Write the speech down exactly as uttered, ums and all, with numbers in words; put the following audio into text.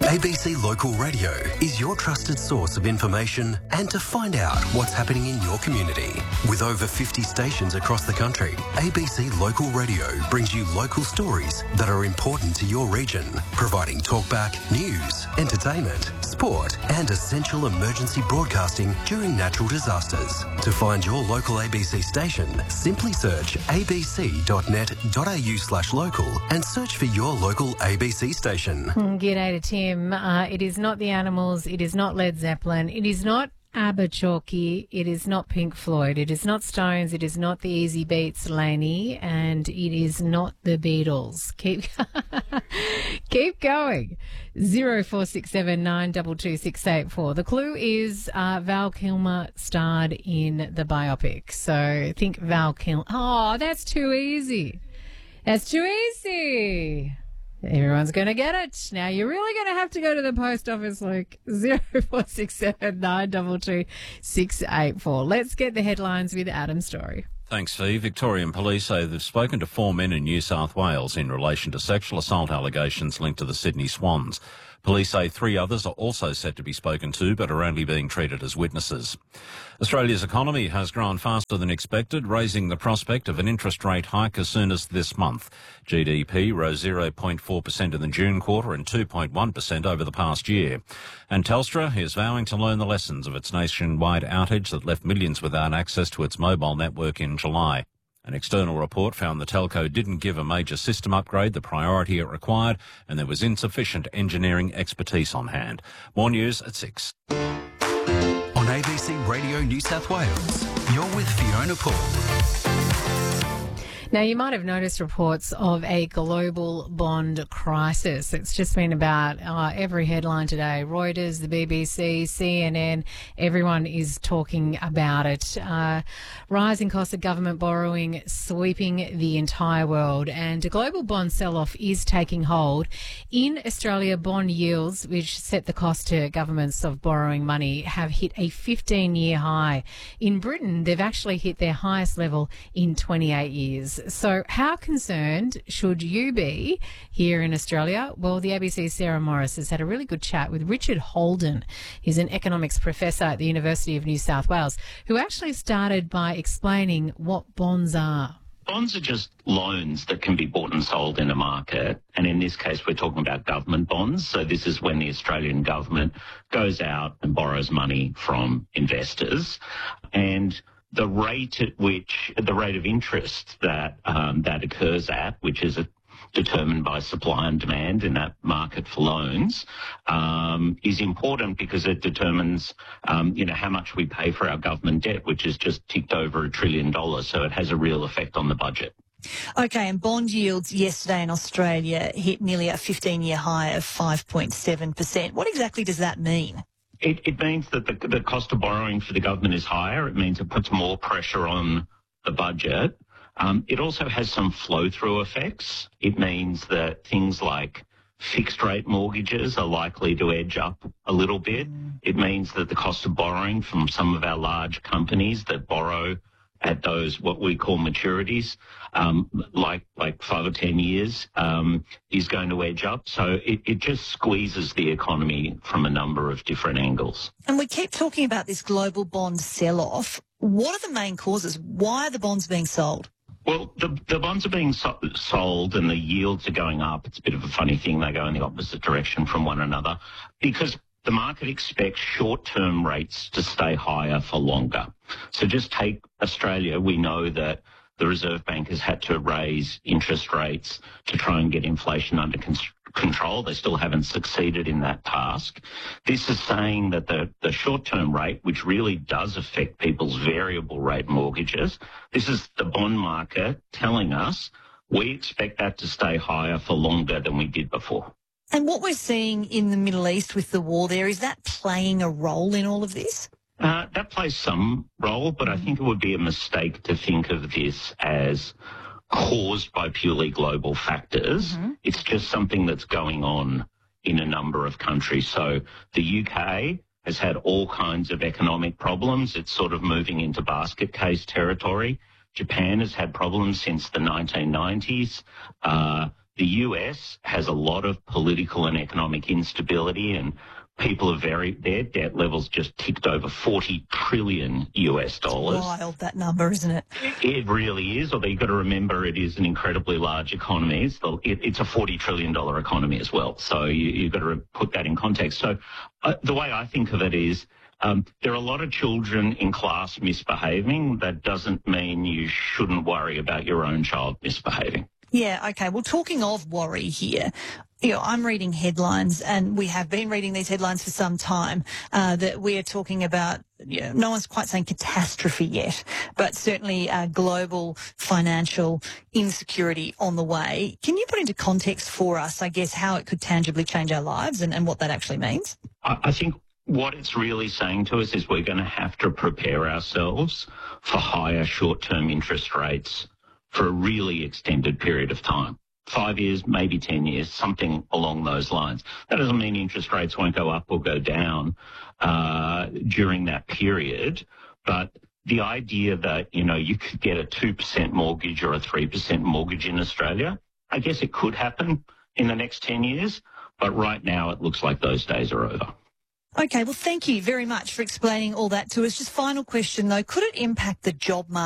A B C Local Radio is your trusted source of information and to find out what's happening in your community. With over fifty stations across the country, A B C Local Radio brings you local stories that are important to your region, providing talkback, news, entertainment, sport and essential emergency broadcasting during natural disasters. To find your local A B C station, simply search abc.net.au slash local and search for your local A B C station. G'day to Tim. Uh, it is not the Animals. It is not Led Zeppelin. It is not ABBA Chalky. It is not Pink Floyd. It is not Stones. It is not the Easy Beats, Laney. And it is not the Beatles. Keep keep going. Zero four six seven nine two two six eight four. The clue is uh, Val Kilmer starred in the biopic. So think Val Kilmer. Oh, that's too easy. That's too easy. Everyone's going to get it. Now, you're really going to have to go to the post office, Luke. zero four six seven nine two two six eight four. Let's get the headlines with Adam Story. Thanks, Fee. Victorian police say they've spoken to four men in New South Wales in relation to sexual assault allegations linked to the Sydney Swans. Police say three others are also set to be spoken to, but are only being treated as witnesses. Australia's economy has grown faster than expected, raising the prospect of an interest rate hike as soon as this month. G D P rose zero point four percent in the June quarter and two point one percent over the past year. And Telstra is vowing to learn the lessons of its nationwide outage that left millions without access to its mobile network in July. An external report found the telco didn't give a major system upgrade the priority it required, and there was insufficient engineering expertise on hand. More news at six. On A B C Radio New South Wales, you're with Fiona Paul. Now, you might have noticed reports of a global bond crisis. It's just been about uh, every headline today. Reuters, the B B C, C N N, everyone is talking about it. Uh, rising cost of government borrowing sweeping the entire world, and a global bond sell-off is taking hold. In Australia, bond yields, which set the cost to governments of borrowing money, have hit a fifteen-year high. In Britain, they've actually hit their highest level in twenty-eight years. So how concerned should you be here in Australia? Well, the A B C's Sarah Morris has had a really good chat with Richard Holden. He's an economics professor at the University of New South Wales, who actually started by explaining what bonds are. Bonds are just loans that can be bought and sold in a market. And in this case, we're talking about government bonds. So this is when the Australian government goes out and borrows money from investors. And the rate at which, the rate of interest that um, that occurs at, which is a, determined by supply and demand in that market for loans, um, is important because it determines, um, you know, how much we pay for our government debt, which has just ticked over a trillion dollars. So it has a real effect on the budget. Okay, and bond yields yesterday in Australia hit nearly a fifteen-year high of five point seven percent. What exactly does that mean? It, it means that the, the cost of borrowing for the government is higher. It means it puts more pressure on the budget. Um, it also has some flow-through effects. It means that things like fixed-rate mortgages are likely to edge up a little bit. It means that the cost of borrowing from some of our large companies that borrow at those what we call maturities, um, like like five or ten years, um, is going to edge up. So it, it just squeezes the economy from a number of different angles. And we keep talking about this global bond sell-off. What are the main causes? Why are the bonds being sold? Well, the, the bonds are being so- sold and the yields are going up. It's a bit of a funny thing. They go in the opposite direction from one another because the market expects short-term rates to stay higher for longer. So just take Australia. We know that the Reserve Bank has had to raise interest rates to try and get inflation under con- control. They still haven't succeeded in that task. This is saying that the, the short-term rate, which really does affect people's variable rate mortgages, this is the bond market telling us we expect that to stay higher for longer than we did before. And what we're seeing in the Middle East with the war there, is that playing a role in all of this? Uh, that plays some role, but I think it would be a mistake to think of this as caused by purely global factors. Mm-hmm. It's just something that's going on in a number of countries. So the U K has had all kinds of economic problems. It's sort of moving into basket case territory. Japan has had problems since the nineteen nineties. Uh, the U S has a lot of political and economic instability, and people are very, their debt levels just ticked over forty trillion U S dollars. Wild, that number, isn't it? It really is, although you've got to remember it is an incredibly large economy. It's, the, it, it's a forty trillion dollars economy as well. So you, you've got to put that in context. So uh, the way I think of it is um, there are a lot of children in class misbehaving. That doesn't mean you shouldn't worry about your own child misbehaving. Yeah, okay. Well, talking of worry here, you know, I'm reading headlines, and we have been reading these headlines for some time, uh, that we are talking about, you know, no one's quite saying catastrophe yet, but certainly uh, global financial insecurity on the way. Can you put into context for us, I guess, how it could tangibly change our lives and, and what that actually means? I, I think what it's really saying to us is we're going to have to prepare ourselves for higher short-term interest rates for a really extended period of time. Five years, maybe ten years, something along those lines. That doesn't mean interest rates won't go up or go down uh, during that period, but the idea that, you know, you could get a two percent mortgage or a three percent mortgage in Australia, I guess it could happen in the next ten years, but right now it looks like those days are over. Okay, well, thank you very much for explaining all that to us. Just final question, though, could it impact the job market?